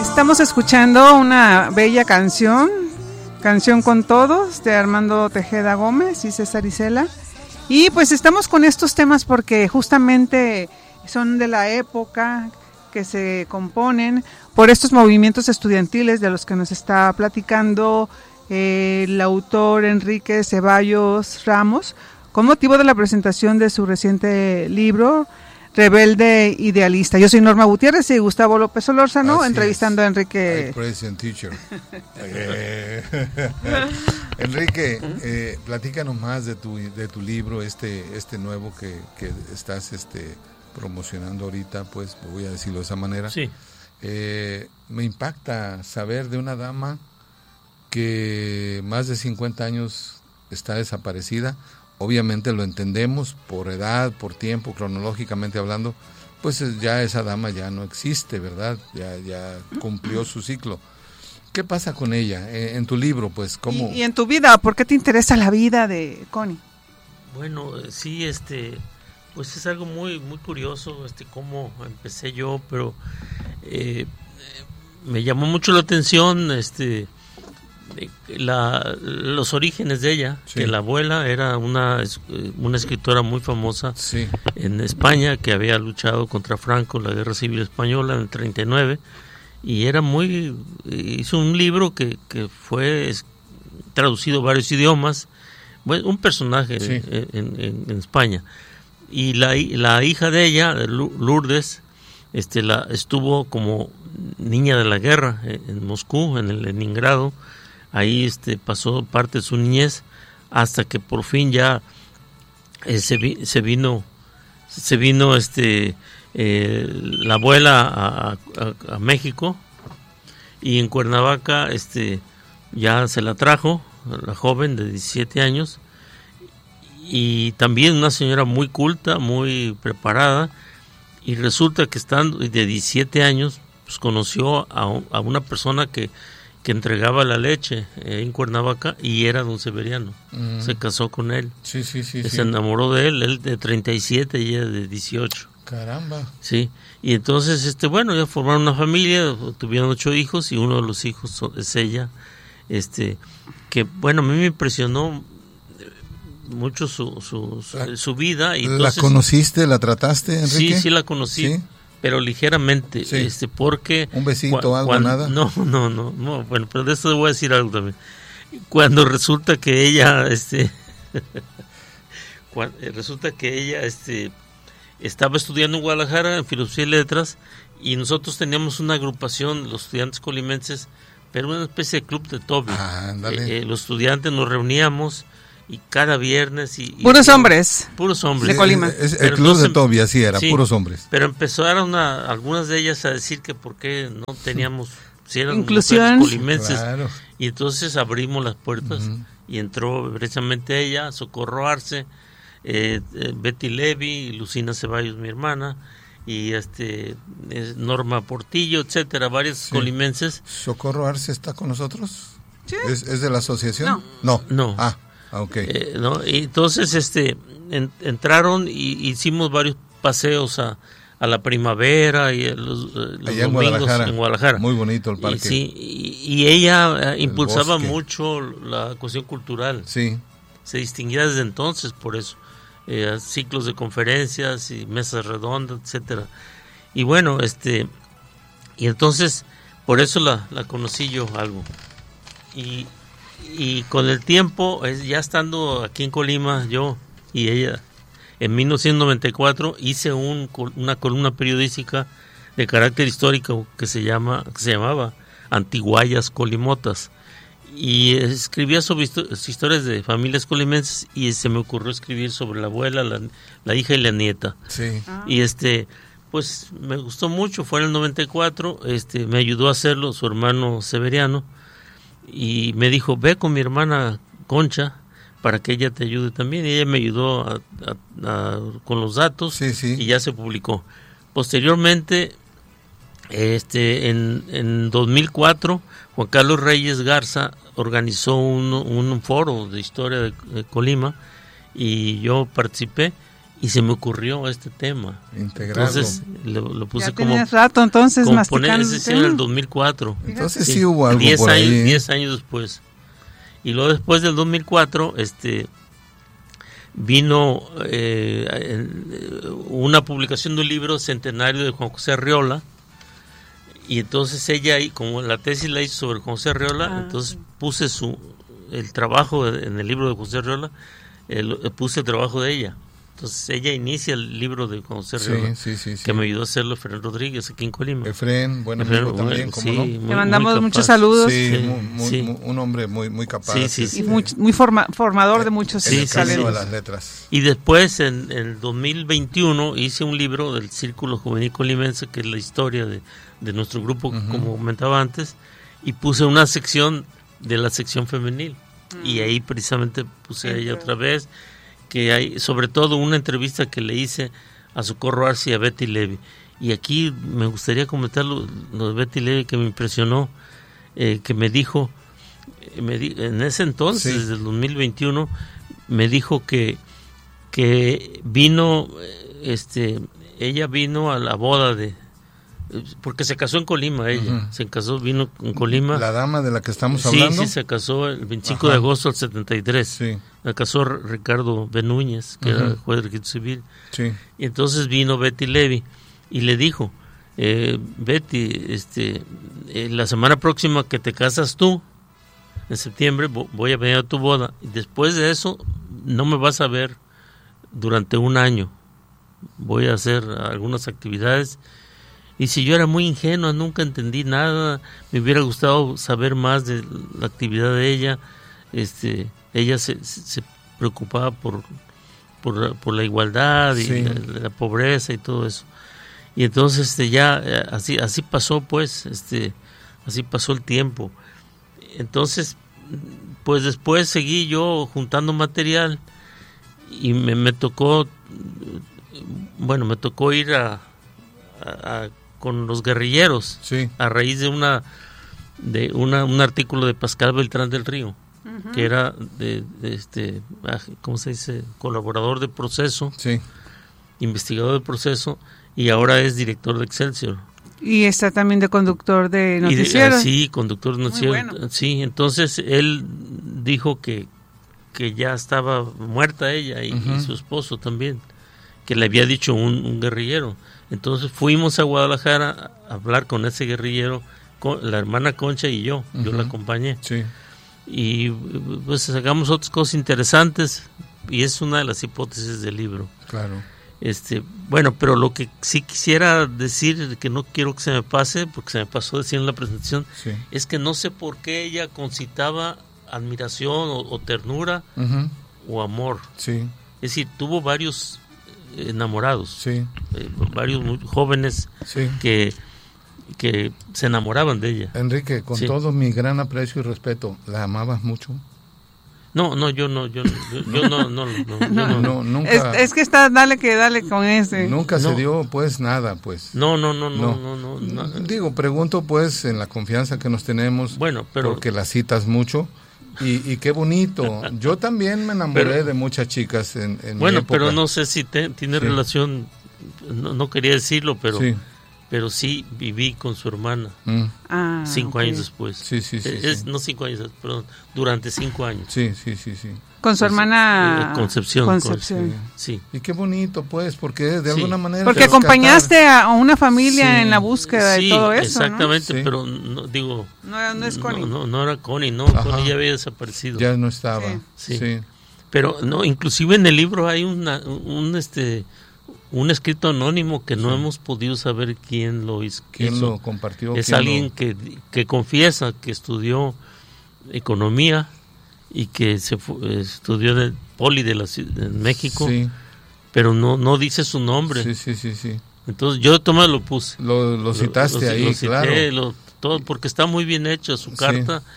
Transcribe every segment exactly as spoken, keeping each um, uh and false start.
Estamos escuchando una bella canción, Canción con Todos, de Armando Tejeda Gómez y César Isela. Y pues estamos con estos temas porque justamente son de la época que se componen por estos movimientos estudiantiles de los que nos está platicando eh, el autor Enrique Ceballos Ramos, con motivo de la presentación de su reciente libro, Rebelde Idealista. Yo soy Norma Gutiérrez y Gustavo López Solórzano, Así entrevistando es. a Enrique. Present teacher. eh, Enrique, eh, platícanos más de tu de tu libro, este este nuevo que, que estás este promocionando ahorita, pues voy a decirlo de esa manera. Sí. Eh, me impacta saber de una dama que más de cincuenta años está desaparecida. Obviamente lo entendemos por edad, por tiempo, cronológicamente hablando, pues ya esa dama ya no existe, ¿verdad? Ya ya cumplió su ciclo. ¿Qué pasa con ella? En, en tu libro, pues, ¿cómo? ¿Y, y en tu vida? ¿Por qué te interesa la vida de Connie? Bueno, sí, este, pues es algo muy muy curioso, este, cómo empecé yo, pero eh, me llamó mucho la atención, este, La, los orígenes de ella, sí. Que la abuela era una, una escritora muy famosa sí. en España, que había luchado contra Franco en la Guerra Civil Española en el treinta y nueve, y era muy, hizo un libro que, que fue traducido a varios idiomas, bueno, un personaje sí. en, en, en España, y la, la hija de ella, Lourdes, este, la, estuvo como niña de la guerra en Moscú, en el Leningrado. Ahí este, pasó parte de su niñez hasta que por fin ya eh, se, vi, se vino se vino este eh, la abuela a, a, a México, y en Cuernavaca este ya se la trajo, la joven de diecisiete años, y también una señora muy culta, muy preparada, y resulta que estando de diecisiete años pues conoció a, a una persona que que entregaba la leche eh, en Cuernavaca, y era don Severiano. Uh-huh. Se casó con él. Sí, sí, sí. Se sí. enamoró de él, él de treinta y siete y ella de dieciocho. Caramba. Sí, y entonces, este bueno, ya formaron una familia, tuvieron ocho hijos, y uno de los hijos es ella, este que, bueno, a mí me impresionó mucho su su, su, la, su vida. Y entonces, ¿la conociste, la trataste, Enrique? Sí, sí la conocí. ¿Sí? Pero ligeramente, sí. este porque... ¿Un besito, cu- algo, cuando, nada? No, no, no, no, bueno, pero de esto te voy a decir algo también. Cuando resulta que ella, este... cuando, resulta que ella, este... estaba estudiando en Guadalajara, en Filosofía y Letras, y nosotros teníamos una agrupación, los estudiantes colimenses, pero una especie de club de Toby. Ah, eh, eh, los estudiantes nos reuníamos, y cada viernes y, y puros y, hombres puros hombres de Colima. Es, es, el club entonces, de Toby así era, sí, puros hombres. Pero empezaron a, algunas de ellas a decir que por qué no teníamos, si eran inclusión, colimenses, claro. Y entonces abrimos las puertas, uh-huh. Y entró precisamente ella, Socorro Arce, eh, eh, Betty Levy, Lucina Ceballos, mi hermana, y este eh, Norma Portillo, etcétera, varios sí. colimenses. ¿Socorro Arce está con nosotros? Sí. ¿Es, es de la asociación? No. No. No. Ah. Okay. Eh, ¿no? Y entonces este en, entraron y hicimos varios paseos a, a la primavera y a los, los Allá domingos en Guadalajara. en Guadalajara. Muy bonito el parque. Y, sí, y, y ella eh, impulsaba mucho la cuestión cultural. Sí. Se distinguía desde entonces por eso. Eh, ciclos de conferencias y mesas redondas, etcétera. Y bueno, este y entonces por eso la, la conocí yo algo. Y Y con el tiempo, ya estando aquí en Colima, yo y ella, en mil novecientos noventa y cuatro hice un, una columna periodística de carácter histórico que se llama que se llamaba Antiguayas Colimotas, y escribía sobre histo- historias de familias colimenses, y se me ocurrió escribir sobre la abuela, la, la hija y la nieta. Sí. Ah. Y este pues me gustó mucho, fue en el noventa y cuatro, este me ayudó a hacerlo su hermano Severiano, y me dijo, ve con mi hermana Concha para que ella te ayude también, y ella me ayudó a, a, a, con los datos, sí, sí. Y ya se publicó. Posteriormente, este en, en dos mil cuatro, Juan Carlos Reyes Garza organizó un, un foro de historia de, de Colima, y yo participé, y se me ocurrió este tema. Integrarlo. Entonces lo, lo puse ya como... tenías rato entonces como masticando poner, ese el en tema. el dos mil cuatro. Entonces sí, sí hubo algo diez por años, ahí. ¿eh? diez años después. Y luego después del dos mil cuatro, este... vino eh, una publicación de un libro centenario de Juan José Arriola, y entonces ella, como la tesis la hizo sobre Juan José Arriola, ah, entonces sí. puse su el trabajo en el libro de José Arriola, el, puse el trabajo de ella. Entonces ella inicia el libro de Juan José Arriola, sí, sí, sí, sí. que me ayudó a hacerlo Efrén Rodríguez aquí en Colima. Efrén, buen amigo Efrén, también, ¿cómo sí, no? Muy, le mandamos muy muchos saludos. Sí, sí, muy, muy, sí. Muy, un hombre muy muy capaz. Sí, sí, este, y muy, muy forma, formador de muchos sí, talentos. de las letras. Y después, en el dos mil veintiuno, hice un libro del Círculo Juvenil Colimense, que es la historia de, de nuestro grupo, uh-huh. como comentaba antes, y puse una sección de la sección femenil. Uh-huh. Y ahí precisamente puse a ella otra vez, que hay sobre todo una entrevista que le hice a Socorro Arce y a Betty Levy. Y aquí me gustaría comentar lo, lo de Betty Levy, que me impresionó, eh, que me dijo, me di, en ese entonces, sí. desde el dos mil veintiuno, me dijo que, que vino, este, ella vino a la boda de, porque se casó en Colima ella, uh-huh. se casó, vino en Colima. La dama de la que estamos hablando. Sí, sí, se casó el veinticinco Ajá. de agosto del setenta y tres. Sí. La casó Ricardo Benúñez, que uh-huh. era juez de registro civil. Sí. Y entonces vino Betty Levy y le dijo, eh, Betty, este, eh, la semana próxima que te casas tú, en septiembre, voy a venir a tu boda. Y después de eso, no me vas a ver durante un año. Voy a hacer algunas actividades. Y si yo era muy ingenua, nunca entendí nada, me hubiera gustado saber más de la actividad de ella. Este, ella se, se preocupaba por, por, por la igualdad y sí. la, la pobreza y todo eso. Y entonces este, ya así así pasó, pues, este, así pasó el tiempo. Entonces, pues después seguí yo juntando material y me, me tocó, bueno, me tocó ir a, a, a con los guerrilleros, sí. a raíz de una de una un artículo de Pascal Beltrán del Río, uh-huh. que era de, de este, ¿cómo se dice? Colaborador de proceso, sí. investigador de proceso, y ahora es director de Excelsior. Y está también de conductor de noticieros. De, sí, conductor de noticieros. Bueno. Sí, entonces él dijo que, que ya estaba muerta ella y, uh-huh. y su esposo también, que le había dicho un, un guerrillero. Entonces fuimos a Guadalajara a hablar con ese guerrillero, con la hermana Concha y yo, uh-huh. yo la acompañé. Sí. Y pues sacamos otras cosas interesantes y es una de las hipótesis del libro. Claro. Este, bueno, pero lo que sí quisiera decir, que no quiero que se me pase, porque se me pasó decir en la presentación, sí. es que no sé por qué ella concitaba admiración o, o ternura uh-huh. o amor. Sí. Es decir, tuvo varios enamorados, sí. eh, varios muy jóvenes sí. que, que se enamoraban de ella. Enrique, con sí. todo mi gran aprecio y respeto, ¿la amabas mucho? No, no, yo no, yo, yo, yo no, no, no, no, no, no, no nunca. Es, es que está, dale que dale con ese. Nunca no. se dio, pues, nada, pues. No, no, no, no, no, no, no, no. Digo, pregunto, pues, en la confianza que nos tenemos. Bueno, pero porque la citas mucho. Y, y qué bonito. Yo también me enamoré pero, de muchas chicas en, en bueno, mi época. pero no sé si te, tiene sí. relación, no, no quería decirlo, pero sí. pero sí viví con su hermana mm. ah, cinco okay. años después. Sí, sí, sí, es, sí. No cinco años, perdón, durante cinco años. Sí, sí, sí, sí. Con su hermana Concepción. Concepción. Con, sí. Y qué bonito, pues, porque de sí. alguna manera... Porque acompañaste a una familia sí. en la búsqueda sí, de todo eso, exactamente, ¿no? sí. pero no, digo... No, no es Connie. No, no, no era Connie, no, Ajá. Connie ya había desaparecido. Ya no estaba, sí. sí. sí. Pero, no, inclusive en el libro hay una, un, este... un escrito anónimo que no sí. hemos podido saber quién lo hizo. ¿Quién lo compartió? Es alguien lo... que, que confiesa que estudió economía y que se fue, estudió en el Poli de la en México, sí. pero no no dice su nombre. Sí, sí, sí, sí. Entonces yo tomé lo puse. Lo, lo citaste lo, lo, ahí, lo cité, claro. Lo, todo porque está muy bien hecha su carta, sí.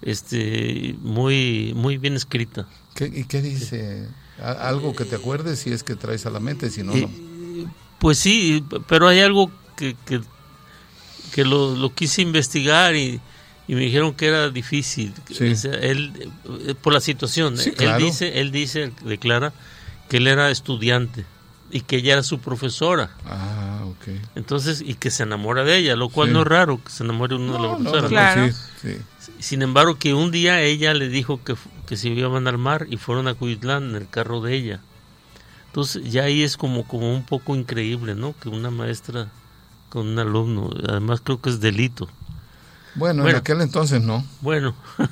este muy muy bien escrita. ¿Qué, ¿Y qué dice? Algo que te acuerdes si es que traes a la mente, si no, eh, no. Pues sí, pero hay algo que que, que lo, lo quise investigar y, y me dijeron que era difícil. Sí. O sea, él por la situación, sí, él claro. dice, él dice, declara que él era estudiante y que ella era su profesora. Ah, ok. Entonces, y que se enamora de ella, lo cual sí. no es raro que se enamore uno no, de la profesora. No, claro. Sí, sí. Sin embargo, que un día ella le dijo que, que se iban al mar y fueron a Cuyitlán en el carro de ella. Entonces, ya ahí es como, como un poco increíble, ¿no? Que una maestra con un alumno, además creo que es delito. Bueno, bueno en aquel entonces no. Bueno,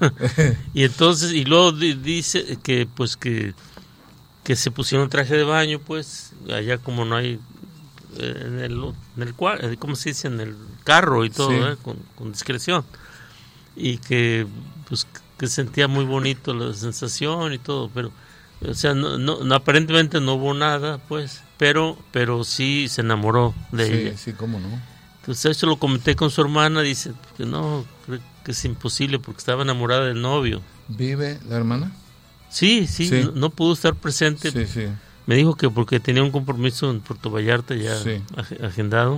y entonces, y luego dice que pues que, que se pusieron traje de baño, pues, allá como no hay, en el, en el ¿cómo se dice? En el carro y todo, sí. ¿eh? con, con discreción. Y que pues que sentía muy bonito la sensación y todo, pero o sea, no, no, no aparentemente no hubo nada, pues, pero pero sí se enamoró de sí, ella. Sí, cómo no. Entonces eso lo comenté con su hermana, dice que no, creo que es imposible porque estaba enamorada del novio. ¿Vive la hermana? Sí, sí, sí. No, no pudo estar presente. Sí, sí. Me dijo que porque tenía un compromiso en Puerto Vallarta ya sí. agendado.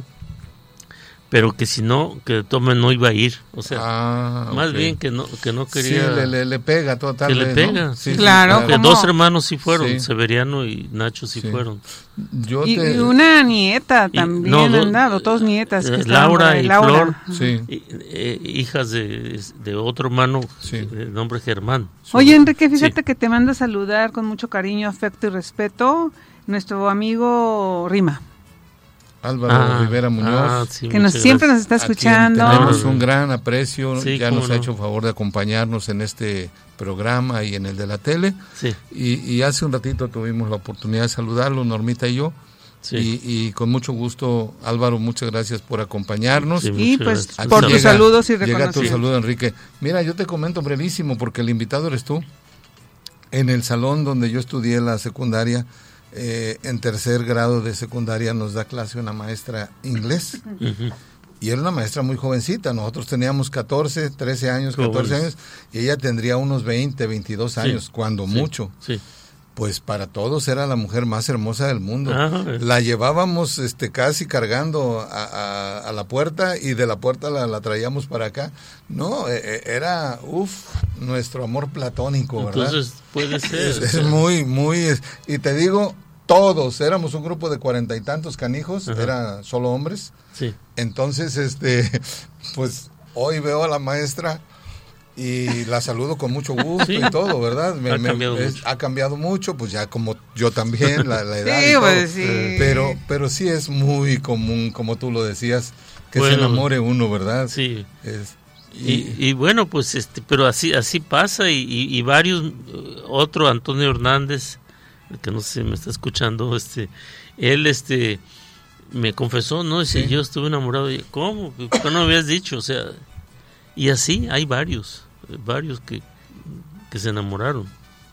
Pero que si no, que Tome no iba a ir, o sea, ah, más okay. bien que no que no quería. Sí, le, le, le pega toda tarde, que le pega, ¿no? sí, claro. Sí, dos hermanos sí fueron, sí. Severiano y Nacho sí, sí. fueron. Yo y, te... y una nieta también, y, no, do, andado, dos nietas. Que Laura y Laura. Flor, sí. y, eh, hijas de, de otro hermano, sí. de nombre Germán. Oye, Enrique, fíjate sí. que te manda a saludar con mucho cariño, afecto y respeto nuestro amigo Rima. Álvaro ah, Rivera Muñoz, ah, sí, que nos, siempre nos está escuchando. Tenemos un gran aprecio, sí, ya nos no. ha hecho favor de acompañarnos en este programa y en el de la tele. Sí. Y, y hace un ratito tuvimos la oportunidad de saludarlo, Normita y yo. Sí. Y, y con mucho gusto, Álvaro, muchas gracias por acompañarnos. Sí, y pues gracias. Por tus saludos y reconocimiento. Llega tu saludo, Enrique. Mira, yo te comento brevísimo porque el invitado eres tú. En el salón donde yo estudié la secundaria, Eh, en tercer grado de secundaria nos da clase una maestra inglés uh-huh. y era una maestra muy jovencita, nosotros teníamos catorce, trece años, catorce Jóvenes. años y ella tendría unos veinte, veintidós años, sí. cuando sí. mucho. Sí. Pues para todos era la mujer más hermosa del mundo. Ah, la llevábamos este casi cargando a, a, a la puerta y de la puerta la, la traíamos para acá. No, eh, era, uff, nuestro amor platónico, ¿verdad? Entonces puede ser. Es, es muy, muy, es, y te digo, todos, éramos un grupo de cuarenta y tantos canijos, Ajá. era solo hombres. Sí. Entonces, este, pues hoy veo a la maestra y la saludo con mucho gusto sí. y todo, ¿verdad? Me, ha, me, cambiado es, mucho. ha cambiado mucho, pues ya como yo también, la, la edad sí, y todo. Pues sí. Pero, pero sí es muy común, como tú lo decías, que bueno, se enamore uno, ¿verdad? Sí. Es, y, y, y bueno, pues este, pero así así pasa y, y, y varios, otro Antonio Hernández, que no sé si me está escuchando, este, él este me confesó, no, si sí. yo estuve enamorado de ella. ¿Cómo? ¿Por qué no me habías dicho? O sea, y así hay varios, varios que, que se enamoraron.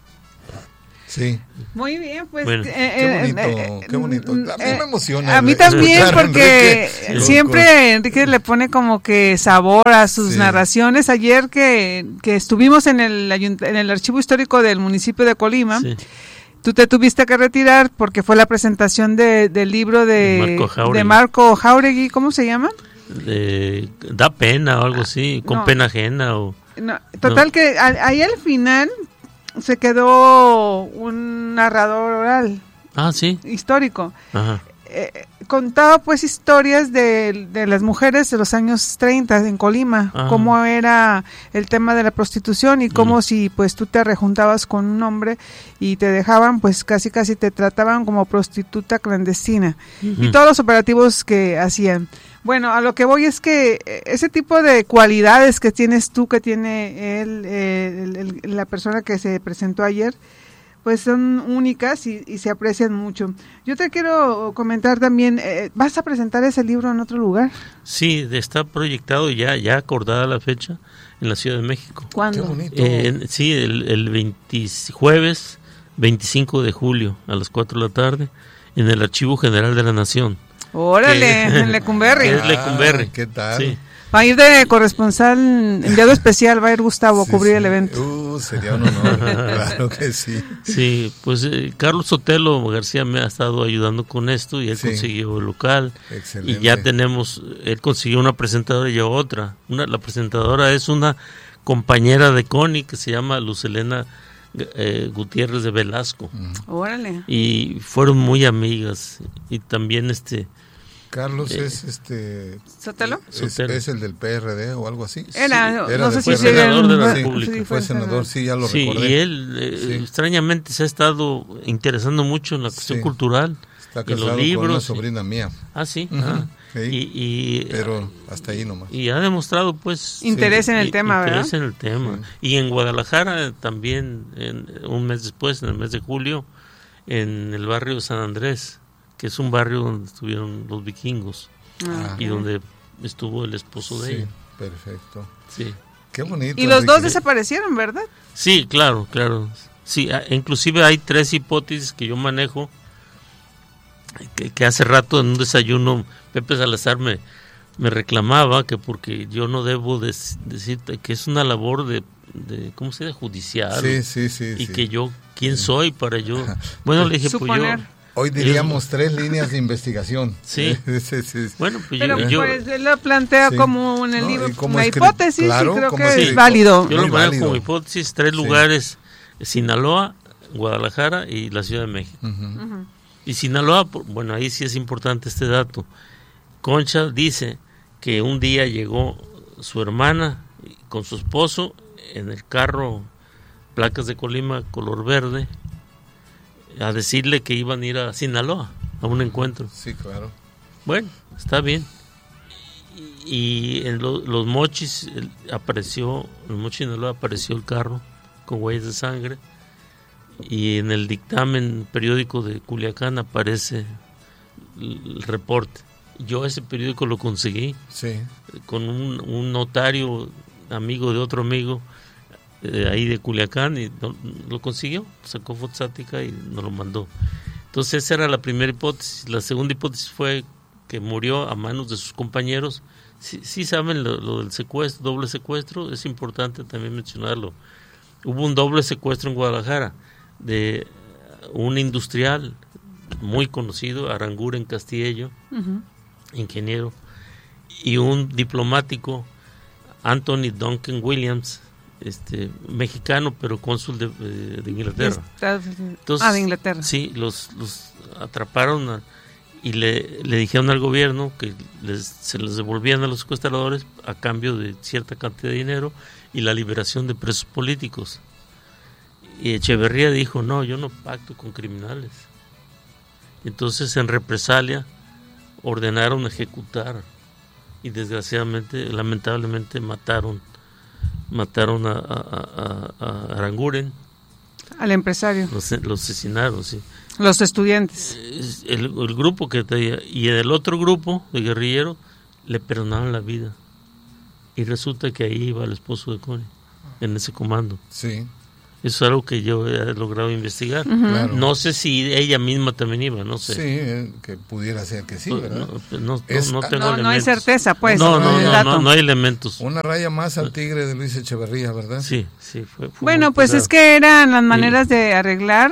Sí. Muy bien, pues. Bueno. Eh, qué bonito, eh, qué bonito. A mí eh, me emociona. A mí también, porque Enrique, siempre Enrique le pone como que sabor a sus sí. narraciones. Ayer que, que estuvimos en el, en el archivo histórico del municipio de Colima, sí. tú te tuviste que retirar porque fue la presentación de, del libro de, de, Marco Jauregui. de Marco Jauregui, ¿cómo se llama? Eh, da pena o algo así, con no. pena ajena. O, no, total no. que a, ahí al final se quedó un narrador oral. Ah, sí. Histórico. Ajá. Eh, contaba pues historias de, de las mujeres de los años treinta en Colima, Ajá. cómo era el tema de la prostitución y cómo mm. si pues tú te rejuntabas con un hombre y te dejaban, pues casi casi te trataban como prostituta clandestina uh-huh. y todos los operativos que hacían. Bueno, a lo que voy es que ese tipo de cualidades que tienes tú, que tiene él, eh, el, el, la persona que se presentó ayer, pues son únicas y, y se aprecian mucho. Yo te quiero comentar también, eh, ¿vas a presentar ese libro en otro lugar? Sí, está proyectado ya, ya acordada la fecha en la Ciudad de México. ¿Cuándo? Qué bonito. Eh, sí, el, el veinte, jueves veinticinco de julio a las cuatro de la tarde en el Archivo General de la Nación. Órale, en Lecumberri. Es Lecumberri. Ah, ¿qué tal? Sí. Va a ir de corresponsal, enviado especial, va a ir Gustavo a sí, cubrir sí. el evento. Uh, sería un honor, claro que sí. Sí, pues eh, Carlos Sotelo García me ha estado ayudando con esto y él sí. consiguió el local. Excelente. Y ya tenemos, él consiguió una presentadora y yo otra. Una, la presentadora es una compañera de Connie que se llama Luz Helena eh, Gutiérrez de Velasco. Uh-huh. Órale. Y fueron muy amigas. Y también este... Carlos eh, es este... ¿Sotelo? Es, es el del P R D o algo así. Era, sí, era no sé si fue senador de la sí, República. Sí, fue senador, sí, ya lo sí, recordé. Y él eh, sí. extrañamente se ha estado interesando mucho en la cuestión sí. cultural. Está casado en los libros, con una sobrina y... mía. Ah, sí. Uh-huh. ah. Sí, y, y, pero hasta ahí nomás. Y ha demostrado, pues... Interés sí. en el y, tema, interés ¿verdad? en el tema. Sí. Y en Guadalajara también, en, un mes después, en el mes de julio, en el barrio San Andrés, que es un barrio donde estuvieron los vikingos. Ah, y donde estuvo el esposo de sí, ella. Perfecto. Sí. Qué bonito. Y los Enrique. dos desaparecieron, ¿verdad? Sí, claro, claro. Sí, inclusive hay tres hipótesis que yo manejo, que, que hace rato en un desayuno Pepe Salazar me, me reclamaba que porque yo no debo de, decirte que es una labor de, de ¿cómo se dice? Judicial. Sí, sí, sí. Y sí. que yo, ¿quién sí. soy para yo? Bueno, le dije, Suponer. pues yo... Hoy diríamos tres líneas de investigación. Sí. sí, sí. Bueno, pues Pero yo, pues él lo plantea sí. como en el no, libro una escri- hipótesis claro, y creo que escri- es válido. Yo lo manejo válido. como hipótesis, tres sí. lugares, Sinaloa, Guadalajara y la Ciudad de México. Uh-huh. Uh-huh. Y Sinaloa, bueno, ahí sí es importante este dato. Concha dice que un día llegó su hermana con su esposo en el carro, placas de Colima, color verde, a decirle que iban a ir a Sinaloa a un encuentro. Sí, claro. Bueno, está bien. Y en lo, los mochis el, apareció, en Mochis Sinaloa apareció el carro con huellas de sangre, y en el dictamen periódico de Culiacán aparece el, el reporte. Yo ese periódico lo conseguí sí. con un, un notario amigo de otro amigo de ahí de Culiacán, y no, lo consiguió, sacó fotosática y nos lo mandó. Entonces esa era la primera hipótesis. La segunda hipótesis fue que murió a manos de sus compañeros. Sí, sí saben lo, lo del secuestro, doble secuestro, es importante también mencionarlo. Hubo un doble secuestro en Guadalajara de un industrial muy conocido, Aranguren Castillo, uh-huh. ingeniero, y un diplomático, Anthony Duncan Williams, este mexicano pero cónsul de, de, de Inglaterra. Entonces, ah, de Inglaterra. Sí, los, los atraparon a, y le, le dijeron al gobierno que les, se les devolvían a los secuestradores a cambio de cierta cantidad de dinero y la liberación de presos políticos. Y Echeverría dijo, no, yo no pacto con criminales. Entonces, en represalia, ordenaron ejecutar y desgraciadamente, lamentablemente, mataron mataron a, a, a, a Aranguren. Al empresario. Los, los asesinaron, sí. Los estudiantes. El, el grupo que traía, y el otro grupo de guerrilleros le perdonaron la vida. Y resulta que ahí iba el esposo de Connie, en ese comando. Sí. Eso es algo que yo he logrado investigar. Uh-huh. Claro. No sé si ella misma también iba, no sé. Sí, eh, que pudiera ser que sí, ¿verdad? No, no, es, no, no tengo no, elementos. No hay certeza, pues. No, no, no, no, no hay elementos. Una raya más al tigre de Luis Echeverría, ¿verdad? Sí, sí. Fue, fue bueno, pues pesado. Es que eran las maneras sí. de arreglar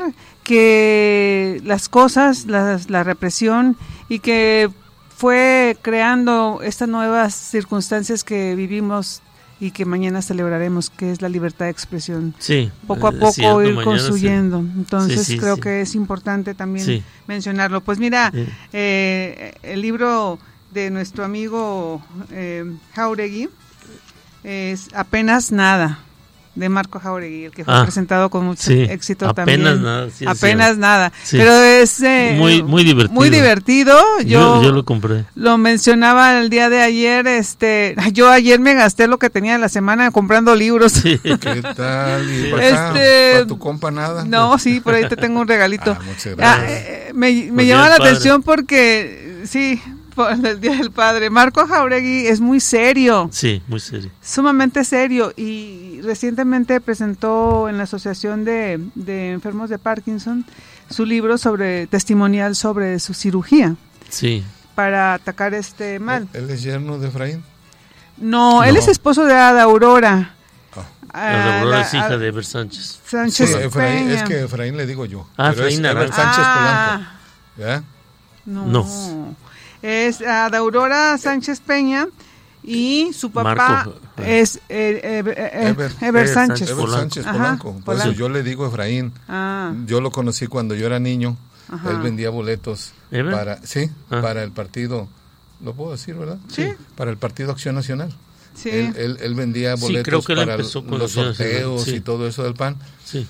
que las cosas, la, la represión, y que fue creando estas nuevas circunstancias que vivimos y que mañana celebraremos, que es la libertad de expresión. Sí. Poco a poco cierto, ir construyendo. Sí. Entonces sí, sí, creo sí. que es importante también sí. mencionarlo. Pues mira, sí. eh, el libro de nuestro amigo eh, Jáuregui es Apenas Nada, de Marco Jáuregui, el que fue ah, presentado con mucho sí. éxito apenas también. Nada, sí, apenas sí. nada. Sí. Pero es eh, muy, muy divertido. Muy divertido. Yo, yo, yo lo compré. Lo mencionaba el día de ayer. Este, yo ayer me gasté lo que tenía la semana comprando libros. Sí. ¿Qué tal? ¿Y para, acá, este, para tu compa nada? No, sí, por ahí te tengo un regalito. Ah, muchas gracias. Ah, eh, me me llama la atención porque, sí, por el Día del Padre. Marco Jáuregui es muy serio. Sí, muy serio. Sumamente serio, y recientemente presentó en la Asociación de, de Enfermos de Parkinson su libro sobre testimonial sobre su cirugía. Sí. Para atacar este mal. ¿Él es yerno de Efraín? No, no. Él es esposo de Ada Aurora. Oh. Ada Aurora la, es hija de Eber Sánchez. Sánchez sí, Efraín, es que Efraín le digo yo. Ah, pero Efraín es Eber Sánchez ah. Polanco. ¿Ya? No. no. Es Ada Aurora Sánchez Peña, y su papá Marco, es eh, eh, eh, Ever, Ever Sánchez. Ever Sánchez Ajá, Polanco. Por Polanco. eso yo le digo Efraín. Ah. Yo lo conocí cuando yo era niño. Ajá. Él vendía boletos ¿Ever? para, sí, Ah. para el partido, lo puedo decir, ¿verdad? Sí. Para el Partido Acción Nacional. Sí. Él, él, él vendía Sí, boletos creo que él para empezó con los Acción Nacional, sorteos sí. y todo eso del P A N. Sí.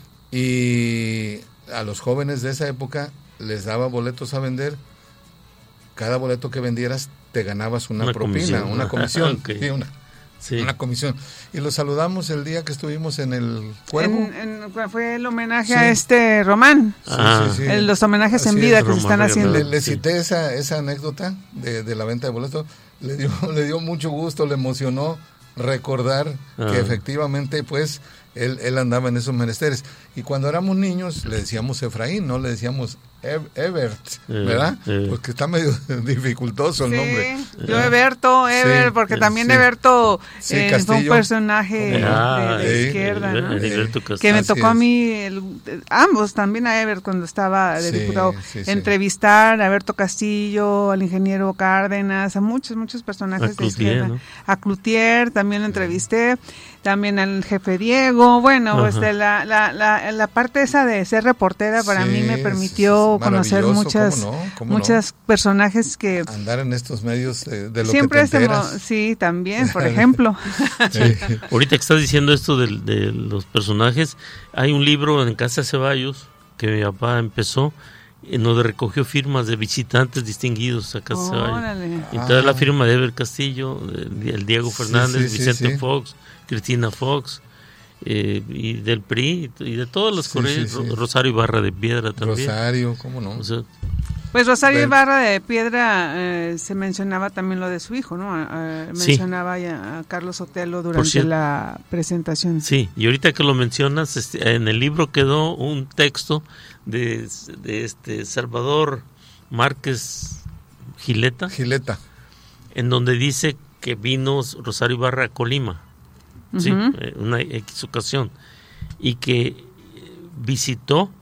Y a los jóvenes de esa época les daba boletos a vender. Cada boleto que vendieras te ganabas una, Una propina, comisión. una comisión. Ok. Sí, una, Sí. una comisión. Y los saludamos el día que estuvimos en el Cuervo. En, en- fue el homenaje Sí. a este Román. Sí, Ah. sí, sí. El- los homenajes en Así vida es. que se están Román haciendo. Le, le Sí. cité esa, esa anécdota de, de la venta de boletos, le dio, le dio mucho gusto, le emocionó recordar Ah. que efectivamente pues él, él andaba en esos menesteres. Y cuando éramos niños le decíamos Efraín, no le decíamos Ev- Evert, Eh, ¿verdad? eh. Porque está medio dificultoso el Sí, nombre. yo Eberto, Eber, Sí, porque eh, también sí. Eberto Sí, eh, fue un Castillo. personaje de, Ah, de sí, izquierda, eh, ¿no? Heriberto Eh, Castillo. Que me Así tocó a es. mí, el- ambos, también a Eber cuando estaba de Sí, diputado, sí, sí. entrevistar a Alberto Castillo, al ingeniero Cárdenas, a muchos, muchos personajes A de Cloutier, izquierda. ¿no? A Cloutier también lo entrevisté, también al jefe Diego, bueno, Ajá. pues de la, la, la, la parte esa de ser reportera para Sí, mí me es- permitió es conocer maravilloso, muchas, ¿cómo no? ¿Cómo muchas personajes que Andar en estos medios eh, de lo siempre que te hacemos, enteras. sí, también, por ejemplo. Sí. Ahorita que estás diciendo esto de, de los personajes, hay un libro en Casa Ceballos que mi papá empezó, en donde recogió firmas de visitantes distinguidos a Casa Ceballos. Órale. Y entonces Ah. la firma de Eber Castillo, de- el Diego Sí, Fernández, sí, sí, Vicente sí. Fox, Cristina Fox, eh, y del P R I, y de todos los Sí, correos, sí, sí. Rosario Ibarra de Piedra también. Rosario, ¿cómo no? O sea, Pues Rosario Ver- Ibarra de Piedra eh, se mencionaba también lo de su hijo, ¿no? Eh, Sí. mencionaba ya a Carlos Sotelo durante cierto. la presentación. sí, y ahorita que lo mencionas, este, en el libro quedó un texto de, de este Salvador Márquez Gileta, Gileta. en donde dice que vino Rosario Ibarra a Colima, ¿sí? Ujú. Eh, una X ocasión, y que eh, visitó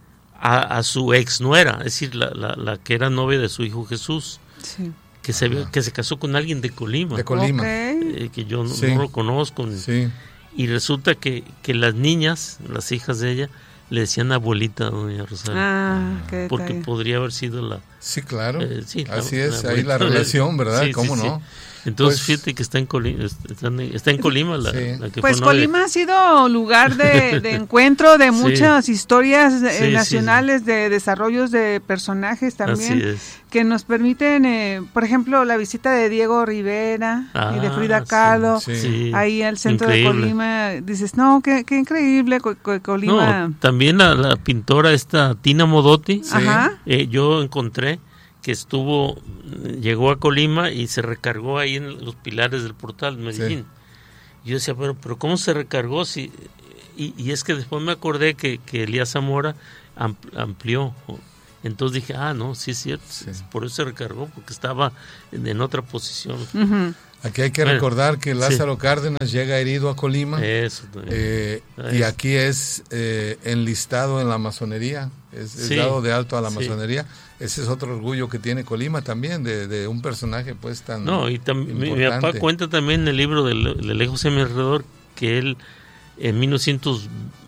a, a su ex nuera, es decir, la, la, la que era novia de su hijo Jesús, Sí. que se, ve- que se casó con alguien de Colima, De Colima. Ok. eh, que yo no, Sí. no lo conozco, ni- Sí. y resulta que, que las niñas, las hijas de ella, le decían abuelita a doña Rosario, Ah, qué porque detalle. podría haber sido la... Sí, claro. eh, sí, la- Así es, la ahí la abuelita. relación, ¿verdad? Sí, sí, ¿Cómo sí. no? Entonces, Pues- fíjate que está en Colima, está en, está en Colima la, Sí. la que Pues fue novia. Colima ha sido lugar de, de encuentro de Sí. muchas historias eh, Sí, sí. nacionales, de desarrollos de personajes también, Así es. que nos permiten, eh, por ejemplo, la visita de Diego Rivera y de Ah, Frida sí, Kahlo, sí. Sí, ahí al centro increíble. de Colima. Dices, no, qué, qué increíble, Co- Co- Colima. No, también la, la pintora esta Tina Modotti, Sí. Ajá. eh, yo encontré que estuvo, llegó a Colima y se recargó ahí en los pilares del portal de Medellín. Yo decía, pero, pero ¿cómo se recargó? Si, y, y es que después me acordé que, que Elías Zamora am- amplió. Entonces dije, ah, no, sí es cierto, Sí. por eso se recargó, porque estaba en, en otra posición. Ujú. Aquí hay que Bueno, recordar que sí. Lázaro Cárdenas llega herido a Colima. Eso también. eh, Ahí y es. aquí es eh, enlistado en la masonería, es, es Sí, dado de alto a la sí. masonería. Ese es otro orgullo que tiene Colima también, de, de un personaje pues tan No, y también mi, mi papá importante. cuenta también en el libro de, Le- de Lejos a mi alrededor que él en mil novecientos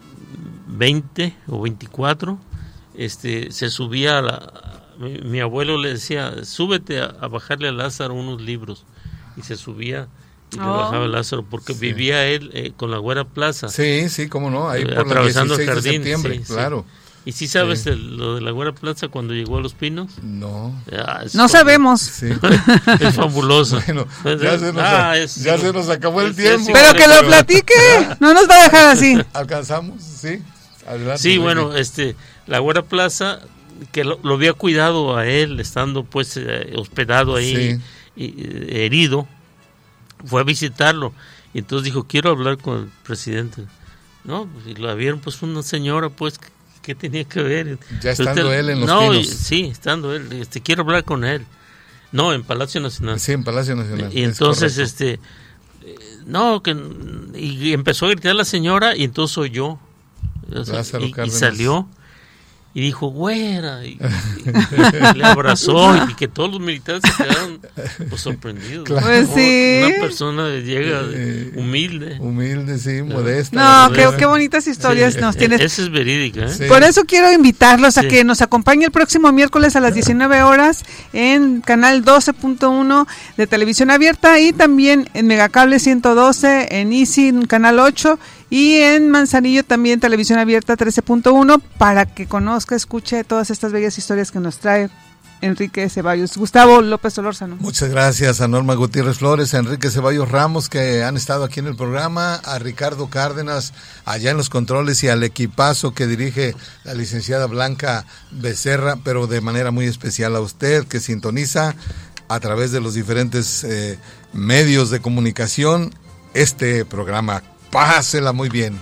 veinte o veinticuatro este, se subía a la... Mi, mi abuelo le decía, súbete a, a bajarle a Lázaro unos libros. Y se subía y le Oh. bajaba a Lázaro porque Sí. vivía él eh, con la Güera Plaza. Sí, sí, cómo no, ahí eh, por el atravesando el dieciséis de jardín. septiembre, sí, sí. claro. ¿Y si sabes Sí. el- lo de la Güera Plaza cuando llegó a Los Pinos? No, Ah, es No fabu- sabemos. sí. Es fabuloso. Bueno, ya se nos, Ah, es- ya se nos acabó el es- tiempo. es- Pero que lo platique, no nos va a dejar así. Alcanzamos, sí. Adelante. Sí, Ricky. bueno, este, la Güera Plaza, que lo, lo había cuidado a él, estando pues eh, hospedado ahí, Sí. y, eh, herido, fue a visitarlo. Y entonces dijo, quiero hablar con el presidente. No, pues, y la vieron pues una señora, pues, ¿qué, qué tenía que ver? Ya estando Entonces, él en Los no, Pinos. y- sí, estando él, este, quiero hablar con él. No, en Palacio Nacional. Sí, en Palacio Nacional. Y es entonces, correcto. este, eh, no, que, y empezó a gritar la señora y entonces oyó. O sea, Lázaro y, y Cárdenas. salió y dijo, güera, y, y le abrazó, y que todos los militares se quedaron pues, sorprendidos. Claro. Pues sí. Una persona llega eh, humilde. Humilde, sí, modesta. No, modesta. Qué, qué bonitas historias sí, nos tienes. Esa es verídica, ¿eh? Sí. Por eso quiero invitarlos a sí. que nos acompañe el próximo miércoles a las diecinueve horas en canal doce punto uno de Televisión Abierta y también en Megacable ciento doce, en Easy canal ocho y en Manzanillo también Televisión Abierta trece punto uno para que conozca, escuche todas estas bellas historias que nos trae Enrique Ceballos. Gustavo López Solórzano. Muchas gracias a Norma Gutiérrez Flores, a Enrique Ceballos Ramos, que han estado aquí en el programa, a Ricardo Cárdenas, allá en los controles, y al equipazo que dirige la licenciada Blanca Becerra, pero de manera muy especial a usted, que sintoniza a través de los diferentes eh, medios de comunicación este programa. Pásela muy bien.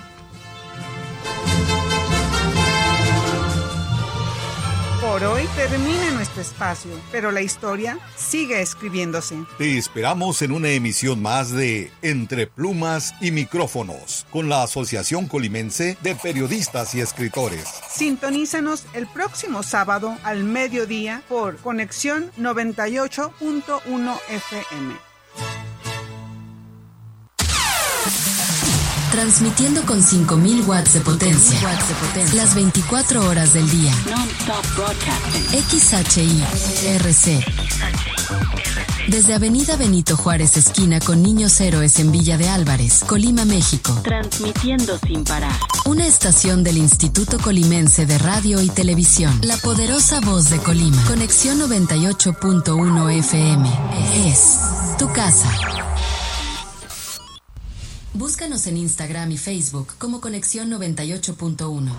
Por hoy termina nuestro espacio, pero la historia sigue escribiéndose. Te esperamos en una emisión más de Entre Plumas y Micrófonos, con la Asociación Colimense de Periodistas y Escritores. Sintonízanos el próximo sábado al mediodía por Conexión noventa y ocho punto uno F M. Transmitiendo con cinco mil watts de potencia, watts de potencia, las veinticuatro horas del día. X H I R C. Desde Avenida Benito Juárez, esquina con Niños Héroes en Villa de Álvarez, Colima, México. Transmitiendo sin parar. Una estación del Instituto Colimense de Radio y Televisión. La poderosa voz de Colima. Conexión noventa y ocho punto uno F M. Es tu casa. Búscanos en Instagram y Facebook como Conexión noventa y ocho punto uno.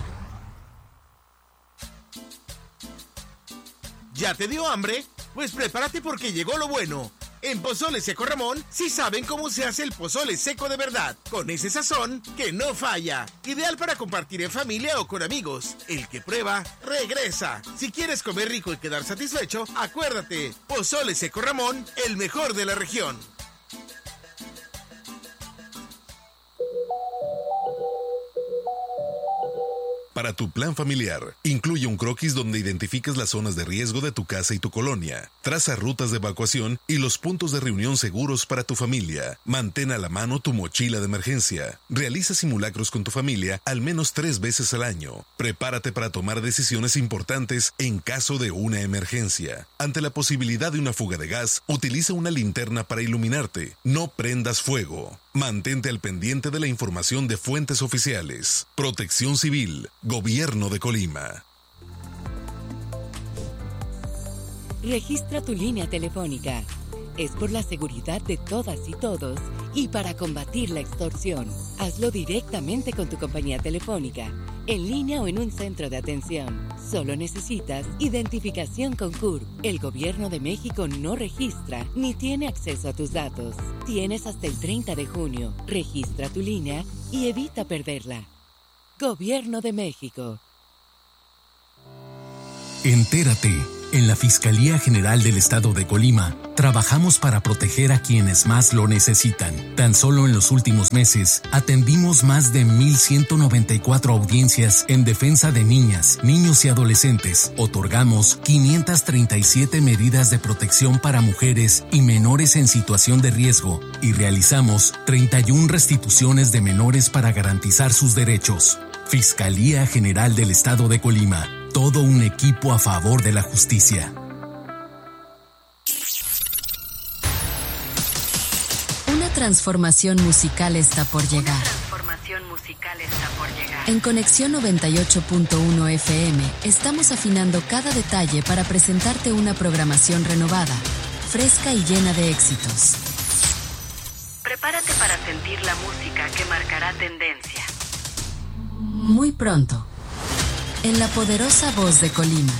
¿Ya te dio hambre? Pues prepárate porque llegó lo bueno. En Pozole Seco Ramón sí saben cómo se hace el pozole seco de verdad, con ese sazón que no falla. Ideal para compartir en familia o con amigos. El que prueba, regresa. Si quieres comer rico y quedar satisfecho, acuérdate, Pozole Seco Ramón, el mejor de la región. Para tu plan familiar, incluye un croquis donde identifiques las zonas de riesgo de tu casa y tu colonia. Traza rutas de evacuación y los puntos de reunión seguros para tu familia. Mantén a la mano tu mochila de emergencia. Realiza simulacros con tu familia al menos tres veces al año. Prepárate para tomar decisiones importantes en caso de una emergencia. Ante la posibilidad de una fuga de gas, utiliza una linterna para iluminarte. No prendas fuego. Mantente al pendiente de la información de fuentes oficiales. Protección Civil, Gobierno de Colima. Registra tu línea telefónica. Es por la seguridad de todas y todos y para combatir la extorsión. Hazlo directamente con tu compañía telefónica, en línea o en un centro de atención. Solo necesitas identificación con C U R P. El Gobierno de México no registra ni tiene acceso a tus datos. Tienes hasta el treinta de junio. Registra tu línea y evita perderla. Gobierno de México. Entérate. En la Fiscalía General del Estado de Colima, trabajamos para proteger a quienes más lo necesitan. Tan solo en los últimos meses, atendimos más de mil ciento noventa y cuatro audiencias en defensa de niñas, niños y adolescentes. Otorgamos quinientas treinta y siete medidas de protección para mujeres y menores en situación de riesgo y realizamos treinta y una restituciones de menores para garantizar sus derechos. Fiscalía General del Estado de Colima. Todo un equipo a favor de la justicia. Una transformación musical está por llegar. Una transformación musical está por llegar. En Conexión noventa y ocho punto uno F M estamos afinando cada detalle para presentarte una programación renovada, fresca y llena de éxitos. Prepárate para sentir la música que marcará tendencia. Muy pronto. En la poderosa voz de Colima.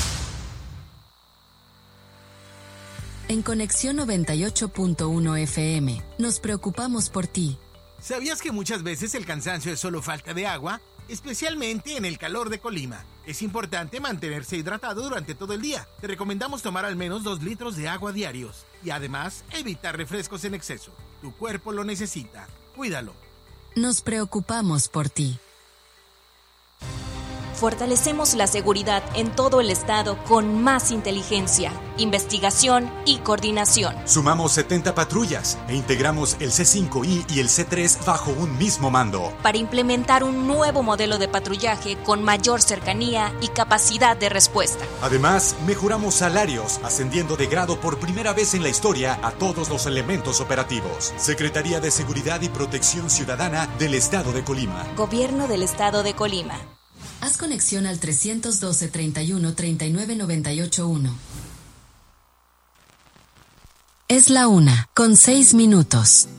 En Conexión noventa y ocho punto uno F M, nos preocupamos por ti. ¿Sabías que muchas veces el cansancio es solo falta de agua? Especialmente en el calor de Colima. Es importante mantenerse hidratado durante todo el día. Te recomendamos tomar al menos dos litros de agua diarios. Y además, evitar refrescos en exceso. Tu cuerpo lo necesita. Cuídalo. Nos preocupamos por ti. Fortalecemos la seguridad en todo el estado con más inteligencia, investigación y coordinación. Sumamos setenta patrullas e integramos el C cinco I y el C tres bajo un mismo mando. Para implementar un nuevo modelo de patrullaje con mayor cercanía y capacidad de respuesta. Además, mejoramos salarios, ascendiendo de grado por primera vez en la historia a todos los elementos operativos. Secretaría de Seguridad y Protección Ciudadana del Estado de Colima. Gobierno del Estado de Colima. Haz conexión al trescientos doce, treinta y uno, treinta y nueve, noventa y ocho uno. Es la una, con seis minutos.